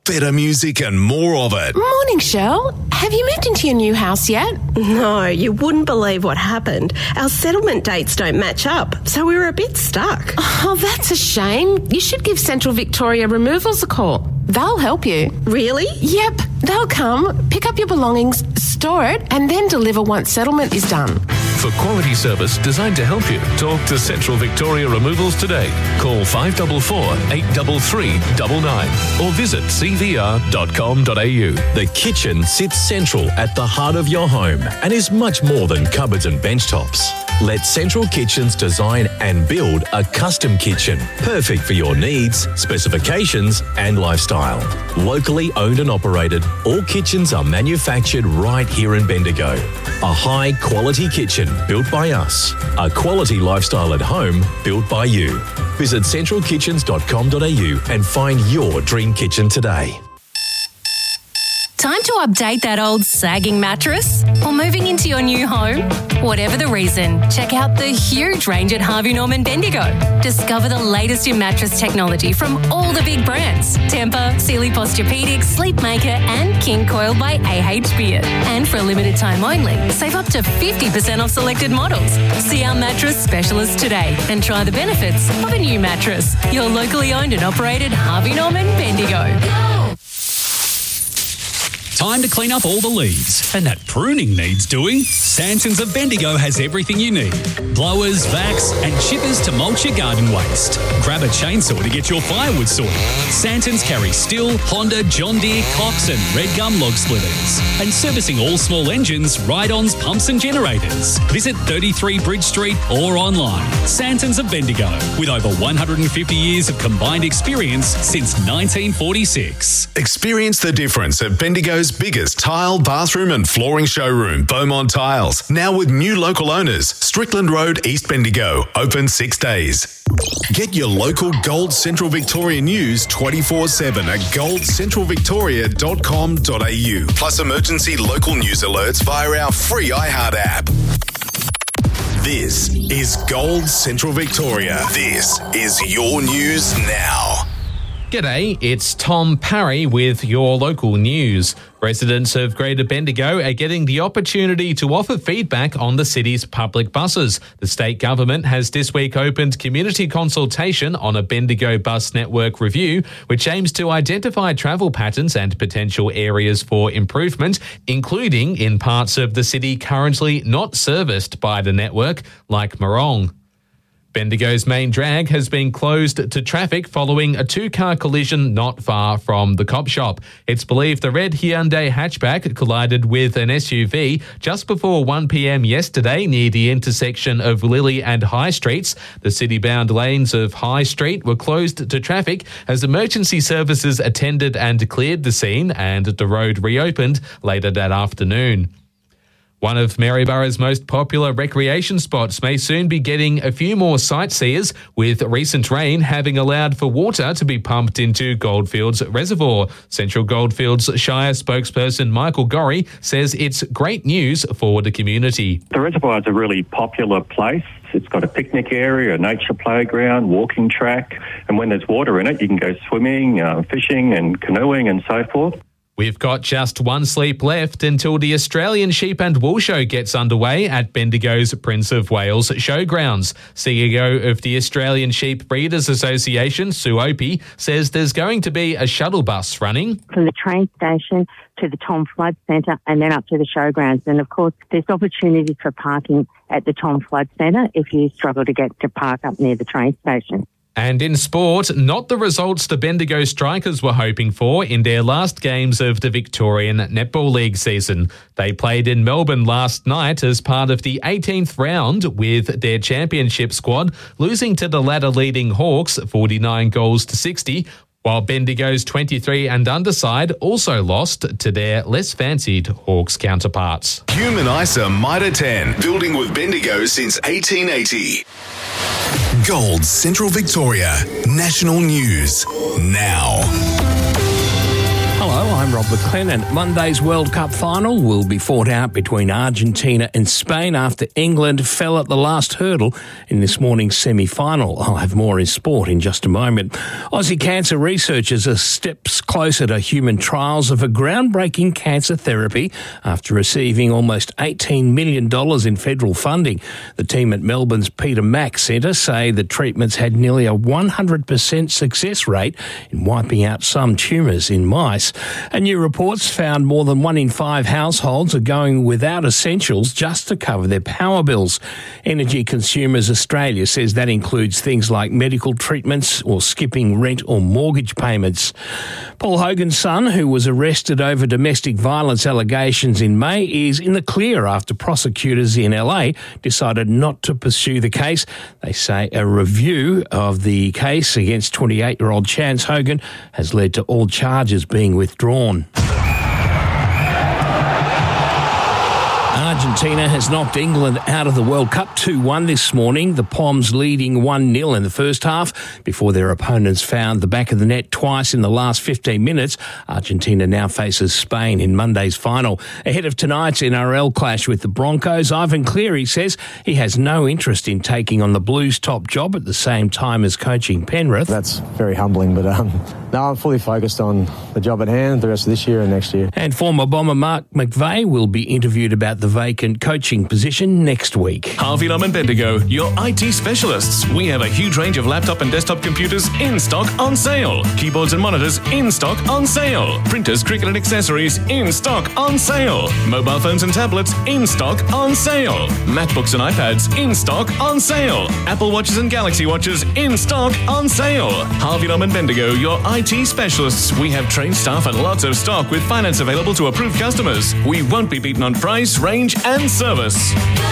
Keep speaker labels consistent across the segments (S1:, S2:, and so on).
S1: better music and more of it.
S2: Morning, Shell. Have you moved into your new house yet?
S3: No, you wouldn't believe what happened. Our settlement dates don't match up, so we were a bit stuck.
S2: Oh, that's a shame. You should give Central Victoria Removals a call. They'll help you.
S3: Really?
S2: Yep. They'll come, pick up your belongings, store it, and then deliver once settlement is done.
S4: For quality service designed to help you, talk to Central Victoria Removals today. Call 544 833 99 or visit cvr.com.au.
S5: The kitchen sits central at the heart of your home and is much more than cupboards and bench tops. Let Central Kitchens design and build a custom kitchen, perfect for your needs, specifications and lifestyle. Locally owned and operated, all kitchens are manufactured right here in Bendigo. A high quality kitchen built by us. A quality lifestyle at home built by you. Visit centralkitchens.com.au and find your dream kitchen today.
S6: Time to update that old sagging mattress? Or moving into your new home? Whatever the reason, check out the huge range at Harvey Norman Bendigo. Discover the latest in mattress technology from all the big brands. Tempur, Sealy Posturepedic, Sleepmaker and King Coil by AH Beard. And for a limited time only, save up to 50% off selected models. See our mattress specialist today and try the benefits of a new mattress. Your locally owned and operated Harvey Norman Bendigo.
S7: Time to clean up all the leaves. And that pruning needs doing. Santons of Bendigo has everything you need. Blowers, vacs and chippers to mulch your garden waste. Grab a chainsaw to get your firewood sorted. Santons carry Stihl, Honda, John Deere, Cox and Red Gum log splitters. And servicing all small engines, ride-ons, pumps and generators. Visit 33 Bridge Street or online. Santons of Bendigo. With over 150 years of combined experience since 1946.
S1: Experience the difference at Bendigo's biggest tile, bathroom and flooring showroom, Beaumont Tiles. Now with new local owners, Strickland Road, East Bendigo. Open 6 days. Get your local Gold Central Victoria news 24/7 at goldcentralvictoria.com.au. Plus emergency local news alerts via our free iHeart app. This is Gold Central Victoria. This is your news now.
S8: G'day, it's Tom Parry with your local news. Residents of Greater Bendigo are getting the opportunity to offer feedback on the city's public buses. The state government has this week opened community consultation on a Bendigo bus network review, which aims to identify travel patterns and potential areas for improvement, including in parts of the city currently not serviced by the network, like Morong. Bendigo's main drag has been closed to traffic following a two-car collision not far from the cop shop. It's believed the red Hyundai hatchback collided with an SUV just before 1 p.m. yesterday near the intersection of Lily and High Streets. The city-bound lanes of High Street were closed to traffic as emergency services attended and cleared the scene, and the road reopened later that afternoon. One of Maryborough's most popular recreation spots may soon be getting a few more sightseers, with recent rain having allowed for water to be pumped into Goldfields Reservoir. Central Goldfields Shire spokesperson Michael Gorry says it's great news for the community.
S9: The reservoir is a really popular place. It's got a picnic area, a nature playground, walking track, and when there's water in it, you can go swimming, fishing and canoeing and so forth.
S8: We've got just one sleep left until the Australian Sheep and Wool Show gets underway at Bendigo's Prince of Wales Showgrounds. CEO of the Australian Sheep Breeders Association, Sue Opie, says there's going to be a shuttle bus running
S10: from the train station to the Tom Flood Centre and then up to the showgrounds. And of course, there's opportunities for parking at the Tom Flood Centre if you struggle to get to park up near the train station.
S8: And in sport, not the results the Bendigo Strikers were hoping for in their last games of the Victorian Netball League season. They played in Melbourne last night as part of the 18th round with their championship squad, losing to the ladder-leading Hawks 49 goals to 60, while Bendigo's 23 and under side also lost to their less fancied Hawks counterparts.
S1: Hume and Isa Mitre 10, building with Bendigo since 1880. Gold Central Victoria, national news now.
S11: Hello, I'm Rob McLean, and Monday's World Cup final will be fought out between Argentina and Spain after England fell at the last hurdle in this morning's semi-final. I'll have more in sport in just a moment. Aussie cancer researchers are steps closer to human trials of a groundbreaking cancer therapy after receiving almost $18 million in federal funding. The team at Melbourne's Peter Mac Centre say the treatments had nearly a 100% success rate in wiping out some tumours in mice. And new reports found more than 1 in 5 households are going without essentials just to cover their power bills. Energy Consumers Australia says that includes things like medical treatments or skipping rent or mortgage payments. Paul Hogan's son, who was arrested over domestic violence allegations in May, is in the clear after prosecutors in LA decided not to pursue the case. They say a review of the case against 28-year-old Chance Hogan has led to all charges being withdrawn. Argentina has knocked England out of the World Cup 2-1 this morning, the Poms leading 1-0 in the first half before their opponents found the back of the net twice in the last 15 minutes. Argentina now faces Spain in Monday's final. Ahead of tonight's NRL clash with the Broncos, Ivan Cleary says he has no interest in taking on the Blues' top job at the same time as coaching Penrith.
S12: That's very humbling, but now I'm fully focused on the job at hand the rest of this year and next year.
S11: And former Bomber Mark McVeigh will be interviewed about the vacant coaching position next week.
S4: Harvey Norman Bendigo, your IT specialists. We have a huge range of laptop and desktop computers in stock on sale. Keyboards and monitors in stock on sale. Printers, cricket and accessories in stock on sale. Mobile phones and tablets in stock on sale. MacBooks and iPads in stock on sale. Apple Watches and Galaxy Watches in stock on sale. Harvey Norman Bendigo, your IT specialists. We have trained staff and lots of stock with finance available to approved customers. We won't be beaten on price, range and service.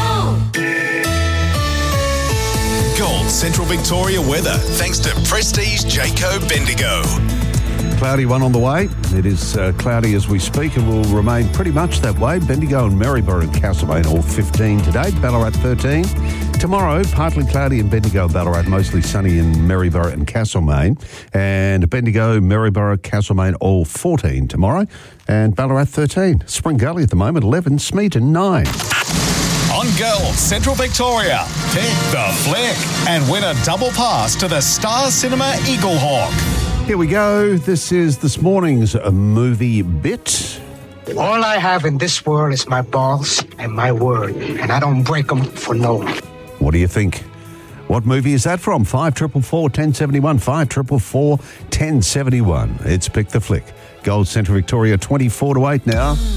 S1: Gold Central Victoria weather, thanks to Prestige Jayco Bendigo.
S13: Cloudy one on the way. It is cloudy as we speak and will remain pretty much that way. Bendigo and Maryborough and Castlemaine all 15 today. Ballarat 13. Tomorrow, partly cloudy in Bendigo and Ballarat, mostly sunny in Maryborough and Castlemaine. And Bendigo, Maryborough, Castlemaine all 14 tomorrow. And Ballarat 13. Spring Gully at the moment 11. Smeaton 9.
S1: On Gold Central Victoria, pick the flick and win a double pass to the Star Cinema Eaglehawk.
S13: Here we go. This is this morning's movie bit.
S14: All I have in this world is my balls and my word, and I don't break them for no one.
S13: What do you think? What movie is that from? 5444 1071, 5444 1071. It's Pick the Flick. Gold Central Victoria 24 to 8 now.